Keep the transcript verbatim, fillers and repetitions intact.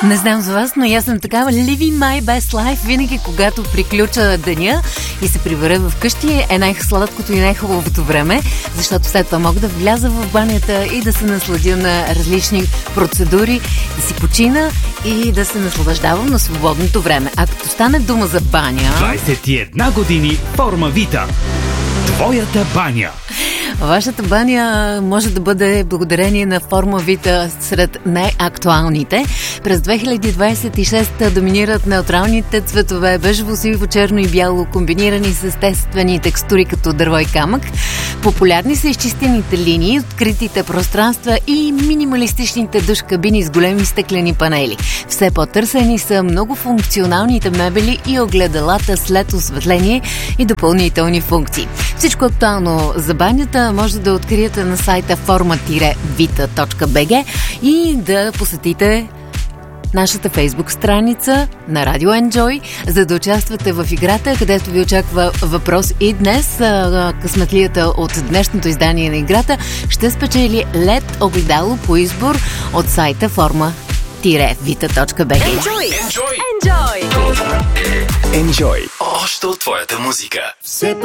Не знам за вас, но аз съм такава living my best life. Винаги, когато приключа деня и се прибера в къщи, е най-сладкото и най-хубавото време, защото след това мога да вляза в банята и да се насладя на различни процедури, да си почина и да се наслаждавам на свободното време. А като стане дума за баня... двайсет и една години Форма Вита. Твоята баня. Вашата баня може да бъде благодарение на Форма Вита сред най-актуалните. През две хиляди двайсет и шеста доминират неутралните цветове, бежево, сиво, черно и бяло, комбинирани с естествени текстури като дърво и камък. Популярни са изчистените линии, откритите пространства и минималистичните душ кабини с големи стеклени панели. Все по-търсени са многофункционалните мебели и огледалата след осветление и допълнителни функции. Всичко актуално за банята може да откриете на сайта форма вита точка би джи и да посетите нашата фейсбук страница на Радио Enjoy, за да участвате в играта, където ви очаква въпрос и днес. Късметлията от днешното издание на играта ще спечели лед огледало по избор от сайта форма вита точка би джи. Enjoy! Enjoy! Enjoy! Enjoy! Още от твоята музика.